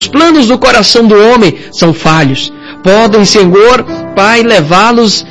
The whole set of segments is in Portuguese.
planos do coração do homem são falhos. Podem, Senhor, Pai, levá-los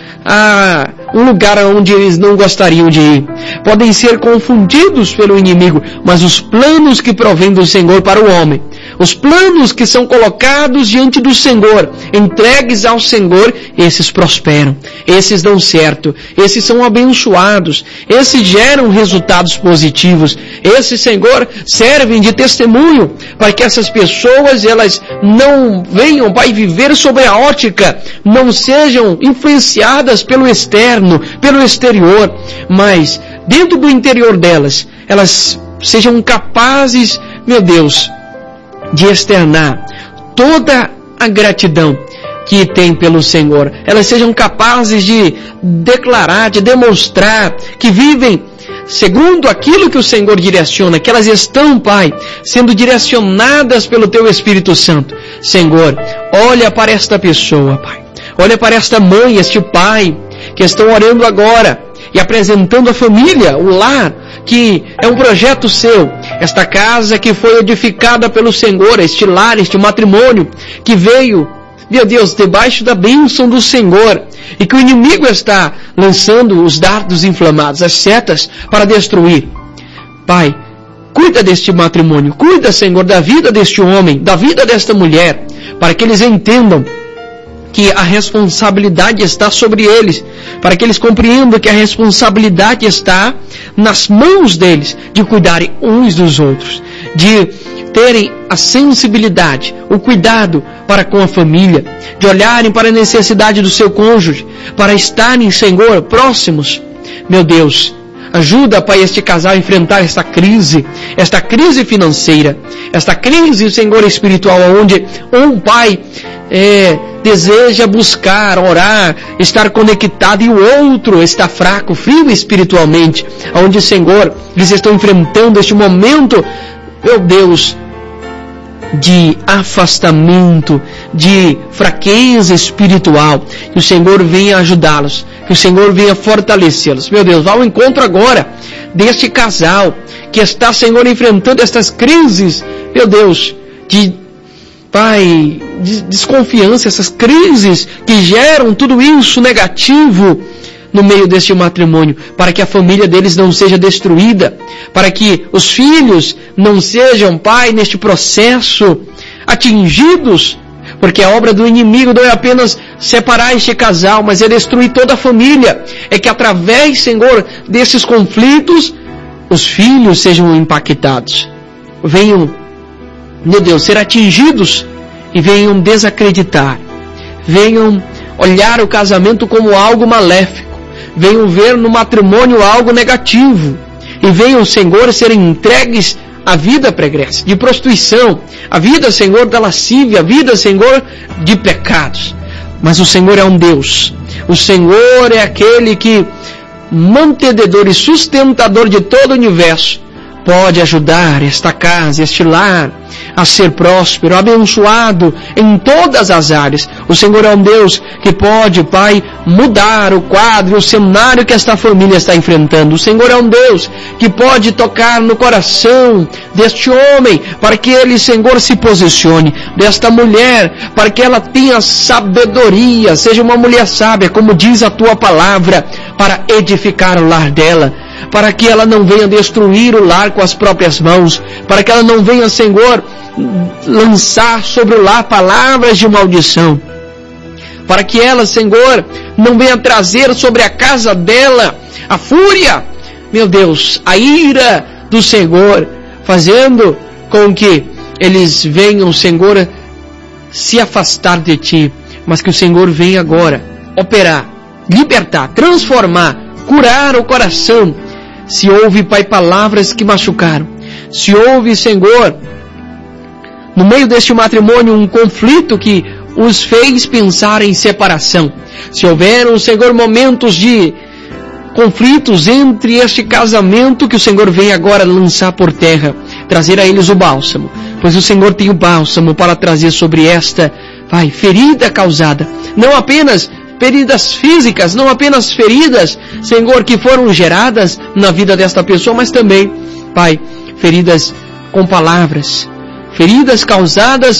a um lugar onde eles não gostariam de ir. Podem ser confundidos pelo inimigo, mas os planos que provêm do Senhor para o homem, os planos que são colocados diante do Senhor, entregues ao Senhor, esses prosperam, esses dão certo, esses são abençoados, esses geram resultados positivos, esses, Senhor, servem de testemunho para que essas pessoas, elas não venham, Pai, viver sob a ótica, não sejam influenciadas pelo externo, pelo exterior, mas dentro do interior delas, elas sejam capazes, meu Deus, de externar toda a gratidão que tem pelo Senhor. Elas sejam capazes de declarar, de demonstrar que vivem segundo aquilo que o Senhor direciona, que elas estão, Pai, sendo direcionadas pelo Teu Espírito Santo. Senhor, olha para esta pessoa, Pai. Olha para esta mãe, este pai, que estão orando agora e apresentando a família, o lar, que é um projeto seu, esta casa que foi edificada pelo Senhor, este lar, este matrimônio, que veio, meu Deus, debaixo da bênção do Senhor, e que o inimigo está lançando os dardos inflamados, as setas, para destruir. Pai, cuida deste matrimônio, cuida, Senhor, da vida deste homem, da vida desta mulher, para que eles entendam que a responsabilidade está sobre eles, para que eles compreendam que a responsabilidade está nas mãos deles, de cuidarem uns dos outros, de terem a sensibilidade, o cuidado para com a família, de olharem para a necessidade do seu cônjuge, para estarem, Senhor, próximos. Meu Deus, ajuda, Pai, este casal a enfrentar esta crise financeira, esta crise, Senhor, espiritual, onde um pai deseja buscar, orar, estar conectado, e o outro está fraco, frio espiritualmente, onde, Senhor, eles estão enfrentando este momento, meu Deus, de afastamento, de fraqueza espiritual. Que o Senhor venha ajudá-los, que o Senhor venha fortalecê-los. Meu Deus, vá ao encontro agora deste casal que está, Senhor, enfrentando estas crises, meu Deus, de Pai, de desconfiança, essas crises que geram tudo isso negativo no meio deste matrimônio, para que a família deles não seja destruída, para que os filhos não sejam, Pai, neste processo atingidos, porque a obra do inimigo não é apenas separar este casal, mas é destruir toda a família. É que através, Senhor, desses conflitos, os filhos sejam impactados, venham, meu Deus, ser atingidos e venham desacreditar, venham olhar o casamento como algo maléfico, venham ver no matrimônio algo negativo e venham, Senhor, serem entregues à vida pregressa, de prostituição, a vida, Senhor, da lascívia, a vida, Senhor, de pecados. Mas o Senhor é um Deus, o Senhor é aquele que, mantenedor e sustentador de todo o universo, pode ajudar esta casa, este lar, a ser próspero, abençoado em todas as áreas. O Senhor é um Deus que pode, Pai, mudar o quadro, o cenário que esta família está enfrentando. O Senhor é um Deus que pode tocar no coração deste homem, para que ele, Senhor, se posicione, desta mulher, para que ela tenha sabedoria, seja uma mulher sábia, como diz a Tua palavra, para edificar o lar dela, para que ela não venha destruir o lar com as próprias mãos, para que ela não venha, Senhor, lançar sobre o lar palavras de maldição, para que ela, Senhor, não venha trazer sobre a casa dela a fúria, meu Deus, a ira do Senhor, fazendo com que eles venham, Senhor, se afastar de Ti, mas que o Senhor venha agora operar, libertar, transformar, curar o coração. Se houve, Pai, palavras que machucaram, se houve, Senhor, no meio deste matrimônio um conflito que os fez pensar em separação, se houveram, Senhor, momentos de conflitos entre este casamento, que o Senhor venha agora lançar por terra, trazer a eles o bálsamo, pois o Senhor tem o bálsamo para trazer sobre esta, Pai, ferida causada, não apenas feridas físicas, não apenas feridas, Senhor, que foram geradas na vida desta pessoa, mas também, Pai, feridas com palavras, feridas causadas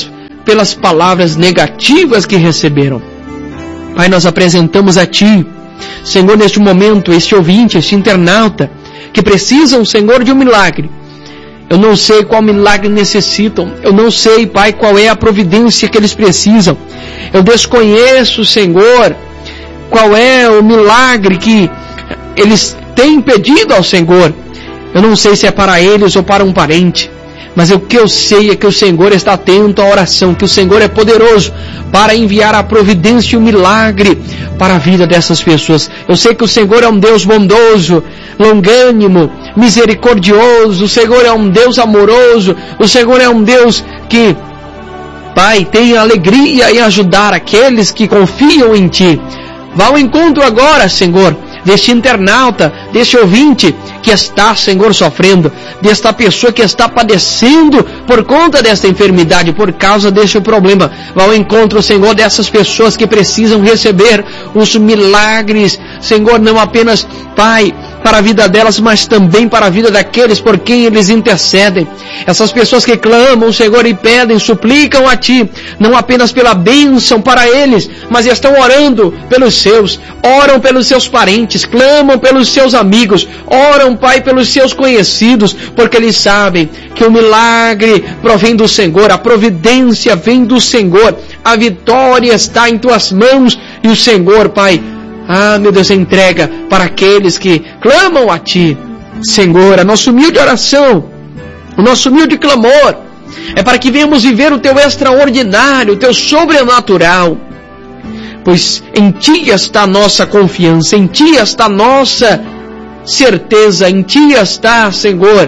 pelas palavras negativas que receberam. Pai, nós apresentamos a Ti, Senhor, neste momento, este ouvinte, este internauta, que precisam, Senhor, de um milagre. Eu não sei qual milagre necessitam. Eu não sei, Pai, qual é a providência que eles precisam. Eu desconheço, Senhor, qual é o milagre que eles têm pedido ao Senhor. Eu não sei se é para eles ou para um parente. Mas o que eu sei é que o Senhor está atento à oração, que o Senhor é poderoso para enviar a providência e o milagre para a vida dessas pessoas. Eu sei que o Senhor é um Deus bondoso, longânimo, misericordioso. O Senhor é um Deus amoroso. O Senhor é um Deus que, Pai, tem alegria em ajudar aqueles que confiam em Ti. Vá ao encontro agora, Senhor, deste internauta, deste ouvinte que está, Senhor, sofrendo, desta pessoa que está padecendo por conta desta enfermidade, por causa deste problema. Vá ao encontro, Senhor, dessas pessoas que precisam receber os milagres, Senhor, não apenas, Pai, para a vida delas, mas também para a vida daqueles por quem eles intercedem. Essas pessoas que clamam, Senhor, e pedem, suplicam a Ti, não apenas pela bênção para eles, mas estão orando pelos seus, oram pelos seus parentes, clamam pelos seus amigos, oram, Pai, pelos seus conhecidos, porque eles sabem que o milagre provém do Senhor, a providência vem do Senhor, a vitória está em Tuas mãos, e o Senhor, Pai, meu Deus, entrega para aqueles que clamam a Ti. Senhor, a nossa humilde oração, o nosso humilde clamor, é para que venhamos viver o Teu extraordinário, o Teu sobrenatural, pois em Ti está a nossa confiança, em Ti está a nossa certeza, em Ti está, Senhor,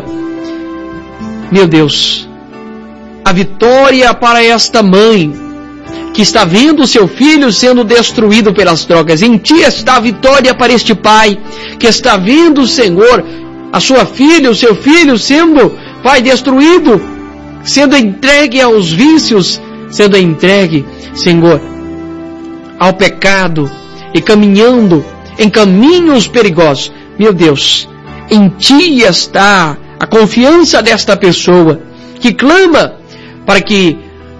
meu Deus, a vitória para esta mãe que está vendo o seu filho sendo destruído pelas drogas. Em Ti está a vitória para este pai que está vendo, Senhor, a sua filha, o seu filho sendo, Pai, destruído, sendo entregue aos vícios, sendo entregue, Senhor, ao pecado e caminhando em caminhos perigosos. Meu Deus, em Ti está a confiança desta pessoa que clama para que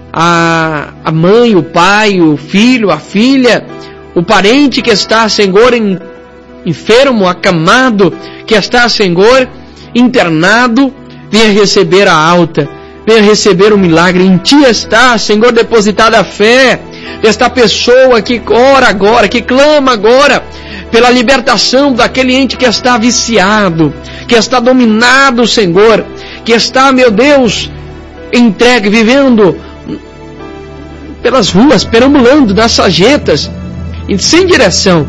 a mãe, o pai, o filho, a filha, o parente que está, Senhor, enfermo, acamado, que está, Senhor, internado, venha receber a alta, venha receber o milagre. Em Ti está, Senhor, depositada a fé desta pessoa que ora agora, que clama agora pela libertação daquele ente que está viciado, que está dominado, Senhor, que está, meu Deus, entregue, vivendo pelas ruas, perambulando nas sarjetas, e sem direção.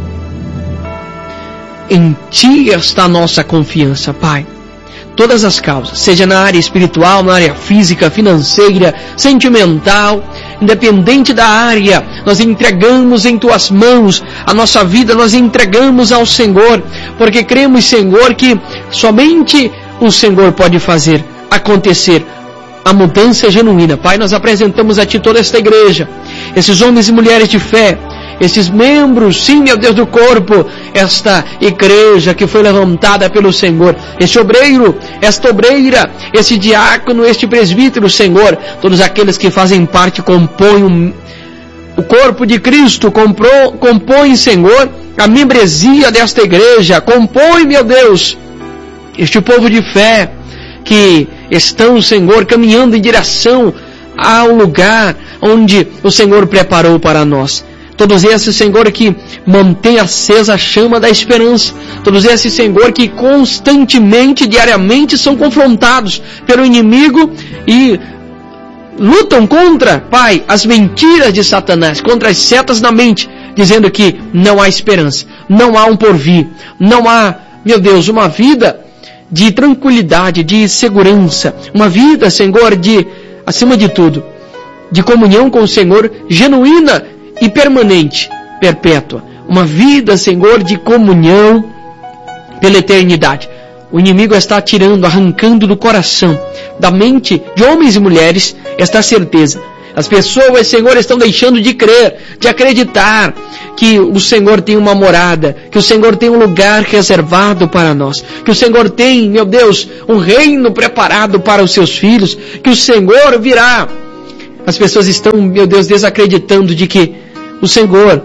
Em Ti está a nossa confiança, Pai. Todas as causas, seja na área espiritual, na área física, financeira, sentimental, independente da área, nós entregamos em Tuas mãos a nossa vida, nós entregamos ao Senhor, porque cremos, Senhor, que somente o Senhor pode fazer acontecer a mudança genuína. Pai, nós apresentamos a Ti toda esta igreja, esses homens e mulheres de fé, esses membros, sim, meu Deus, do corpo, esta igreja que foi levantada pelo Senhor, este obreiro, esta obreira, esse diácono, este presbítero, Senhor, todos aqueles que fazem parte, compõem o corpo de Cristo, compõem, Senhor, a membresia desta igreja, compõem, meu Deus, este povo de fé, que estão, Senhor, caminhando em direção ao lugar onde o Senhor preparou para nós. Todos esses, Senhor, que mantém acesa a chama da esperança. Todos esses, Senhor, que constantemente, diariamente são confrontados pelo inimigo e lutam contra, Pai, as mentiras de Satanás, contra as setas na mente, dizendo que não há esperança, não há um porvir, não há, meu Deus, uma vida de tranquilidade, de segurança, uma vida, Senhor, de, acima de tudo, de comunhão com o Senhor, genuína e permanente, perpétua. Uma vida, Senhor, de comunhão pela eternidade. O inimigo está tirando, arrancando do coração, da mente de homens e mulheres, esta certeza. As pessoas, Senhor, estão deixando de crer, de acreditar que o Senhor tem uma morada, que o Senhor tem um lugar reservado para nós, que o Senhor tem, meu Deus, um reino preparado para os seus filhos, que o Senhor virá As pessoas estão, meu Deus, desacreditando de que o Senhor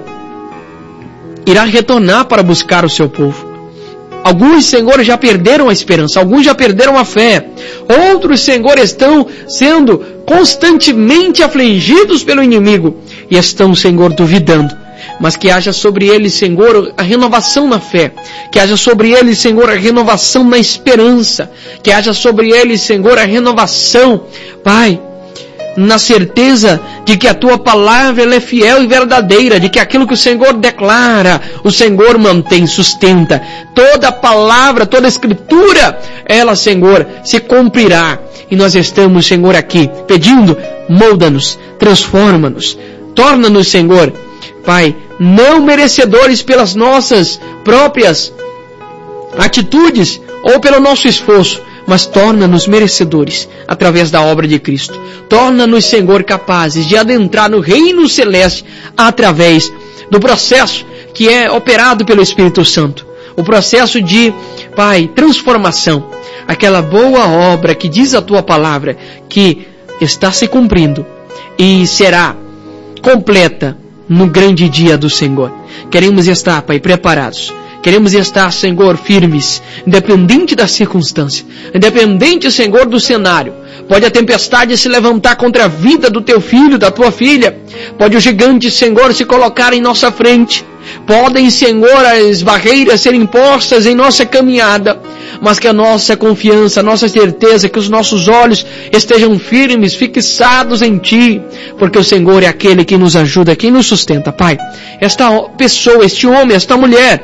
irá retornar para buscar o seu povo. Alguns, Senhor, já perderam a esperança, alguns já perderam a fé. Outros, Senhor, estão sendo constantemente afligidos pelo inimigo e estão, Senhor, duvidando. Mas que haja sobre eles, Senhor, a renovação na fé. Que haja sobre eles, Senhor, a renovação na esperança. Que haja sobre eles, Senhor, a renovação, Pai, na certeza de que a Tua palavra ela é fiel e verdadeira, de que aquilo que o Senhor declara, o Senhor mantém, sustenta. Toda palavra, toda escritura, ela, Senhor, se cumprirá. E nós estamos, Senhor, aqui pedindo, molda-nos, transforma-nos, torna-nos, Senhor, Pai, não merecedores pelas nossas próprias atitudes ou pelo nosso esforço, mas torna-nos merecedores através da obra de Cristo. Torna-nos, Senhor, capazes de adentrar no reino celeste através do processo que é operado pelo Espírito Santo. O processo de, Pai, transformação. Aquela boa obra que diz a Tua palavra que está se cumprindo e será completa no grande dia do Senhor. Queremos estar, Pai, preparados. Queremos estar, Senhor, firmes, independente da circunstância, independente, Senhor, do cenário. Pode a tempestade se levantar contra a vida do Teu filho, da Tua filha. Pode o gigante, Senhor, se colocar em nossa frente. Podem, Senhor, as barreiras serem postas em nossa caminhada. Mas que a nossa confiança, a nossa certeza, que os nossos olhos estejam firmes, fixados em Ti. Porque o Senhor é aquele que nos ajuda, quem nos sustenta, Pai. Esta pessoa, este homem, esta mulher,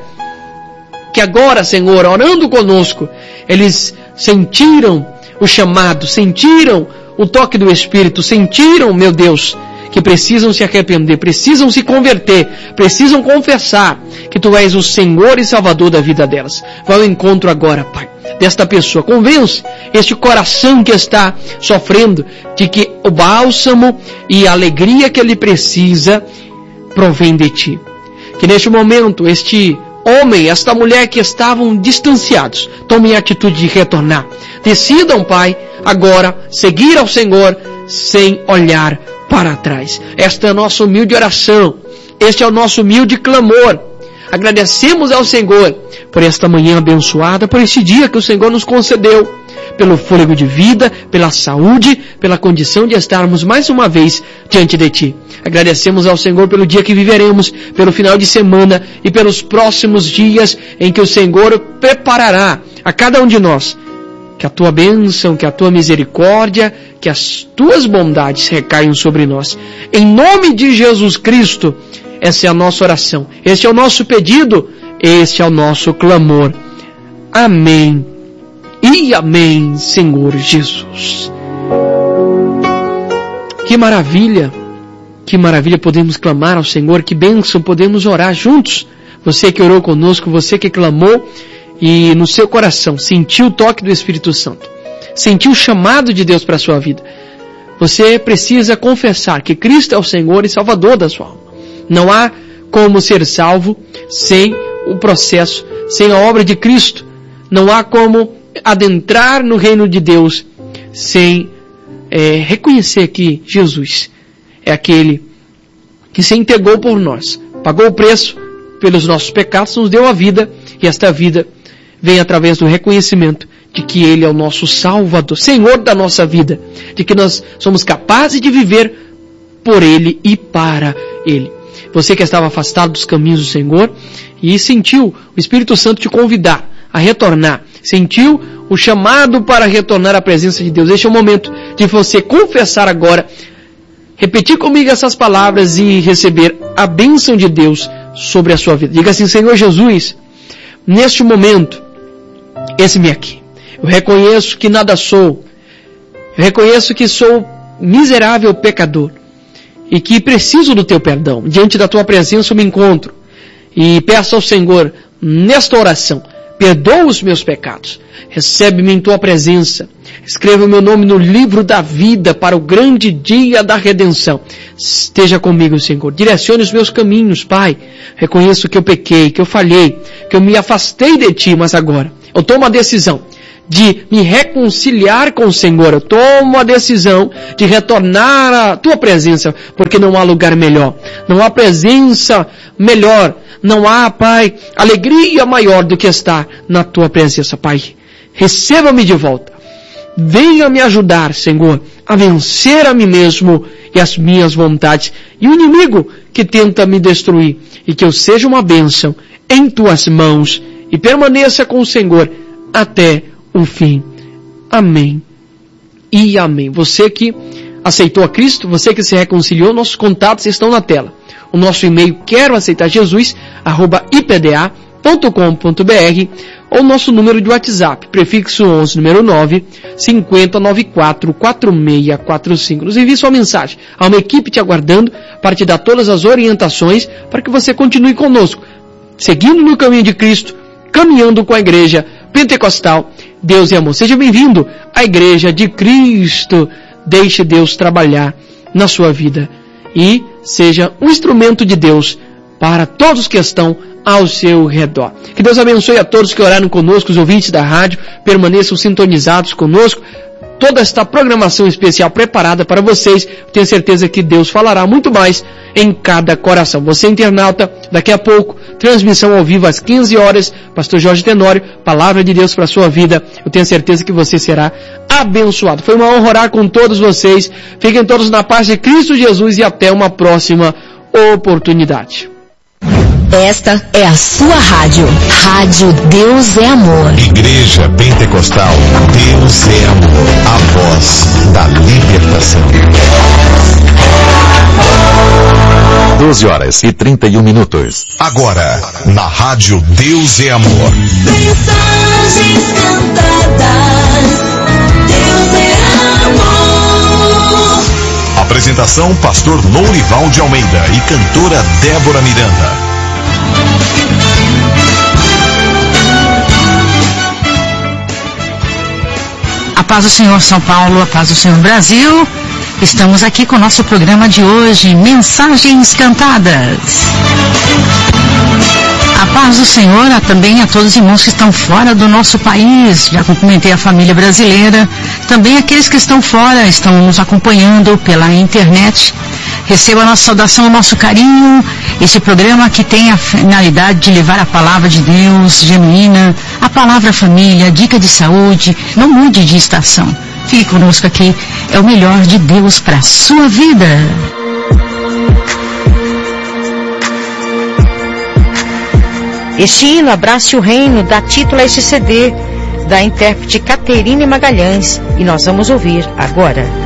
que agora, Senhor, orando conosco, eles sentiram o chamado, sentiram o toque do Espírito, sentiram, meu Deus, que precisam se arrepender, precisam se converter, precisam confessar que Tu és o Senhor e Salvador da vida delas. Vai ao encontro agora, Pai, desta pessoa. Convence este coração que está sofrendo de que o bálsamo e a alegria que ele precisa provém de Ti. Que neste momento este homem, esta mulher que estavam distanciados, tomem a atitude de retornar. Decidam, Pai, agora seguir ao Senhor sem olhar para trás. Esta é a nossa humilde oração. Este é o nosso humilde clamor. Agradecemos ao Senhor por esta manhã abençoada, por este dia que o Senhor nos concedeu, pelo fôlego de vida, pela saúde, pela condição de estarmos mais uma vez diante de Ti. Agradecemos ao Senhor pelo dia que viveremos, pelo final de semana e pelos próximos dias em que o Senhor preparará a cada um de nós. Que a Tua bênção, que a Tua misericórdia, que as Tuas bondades recaiam sobre nós. Em nome de Jesus Cristo, essa é a nossa oração. Este é o nosso pedido, este é o nosso clamor. Amém. E amém, Senhor Jesus. Que maravilha podemos clamar ao Senhor, que bênção podemos orar juntos. Você que orou conosco, você que clamou e no seu coração sentiu o toque do Espírito Santo, sentiu o chamado de Deus para a sua vida. Você precisa confessar que Cristo é o Senhor e Salvador da sua alma. Não há como ser salvo sem o processo, sem a obra de Cristo. Não há como adentrar no reino de Deus sem reconhecer que Jesus é aquele que se entregou por nós, pagou o preço pelos nossos pecados, nos deu a vida, e esta vida vem através do reconhecimento de que Ele é o nosso Salvador, Senhor da nossa vida, de que nós somos capazes de viver por Ele e para Ele. Você que estava afastado dos caminhos do Senhor e sentiu o Espírito Santo te convidar a retornar, sentiu o chamado para retornar à presença de Deus. Este é o momento de você confessar agora, repetir comigo essas palavras e receber a bênção de Deus sobre a sua vida. Diga assim: Senhor Jesus, neste momento, eis-me aqui. Eu reconheço que nada sou. Eu reconheço que sou miserável pecador e que preciso do Teu perdão. Diante da Tua presença eu me encontro e peço ao Senhor, nesta oração, perdoa os meus pecados. Recebe-me em Tua presença. Escreva o meu nome no livro da vida para o grande dia da redenção. Esteja comigo, Senhor. Direcione os meus caminhos, Pai. Reconheço que eu pequei, que eu falhei, que eu me afastei de Ti, mas agora eu tomo a decisão de me reconciliar com o Senhor. Eu tomo a decisão de retornar à tua presença, porque não há lugar melhor, não há presença melhor, não há, Pai, alegria maior do que estar na tua presença, Pai. Receba-me de volta. Venha me ajudar, Senhor, a vencer a mim mesmo e as minhas vontades e o inimigo que tenta me destruir, e que eu seja uma bênção em tuas mãos e permaneça com o Senhor até o fim. Amém e amém. Você que aceitou a Cristo, você que se reconciliou, nossos contatos estão na tela. O nosso e-mail queroaceitajesus@ipda.com.br ou nosso número de WhatsApp, prefixo 11, número 9, 5094-4645. Nos envie sua mensagem. Há uma equipe te aguardando para te dar todas as orientações para que você continue conosco, seguindo no caminho de Cristo, caminhando com a Igreja Pentecostal Deus e Amor. Seja bem-vindo à Igreja de Cristo. Deixe Deus trabalhar na sua vida e seja um instrumento de Deus para todos que estão ao seu redor. Que Deus abençoe a todos que oraram conosco, os ouvintes da rádio, permaneçam sintonizados conosco. Toda esta programação especial preparada para vocês, tenho certeza que Deus falará muito mais em cada coração. Você, internauta, daqui a pouco, transmissão ao vivo às 15 horas, Pastor Jorge Tenório, Palavra de Deus para a sua vida. Eu tenho certeza que você será abençoado. Foi uma honra orar com todos vocês. Fiquem todos na paz de Cristo Jesus e até uma próxima oportunidade. Esta é a sua rádio. Rádio Deus é Amor. Igreja Pentecostal Deus é Amor. A voz da libertação. 12h31. Agora, na Rádio Deus é Amor. Mensagens cantadas. Deus é amor. Apresentação: Pastor Lourival de Almeida e cantora Débora Miranda. A paz do Senhor São Paulo, a paz do Senhor Brasil. Estamos aqui com o nosso programa de hoje, Mensagens Cantadas. A paz do Senhor também a todos os irmãos que estão fora do nosso país. Já cumprimentei a família brasileira. Também aqueles que estão fora, estão nos acompanhando pela internet. Receba a nossa saudação, o nosso carinho. Esse programa que tem a finalidade de levar a palavra de Deus genuína, a palavra família, dica de saúde. Não mude de estação. Fique conosco aqui. É o melhor de Deus para a sua vida. Este hino, Abrace o Reino, dá título a este CD da intérprete Caterine Magalhães, e nós vamos ouvir agora.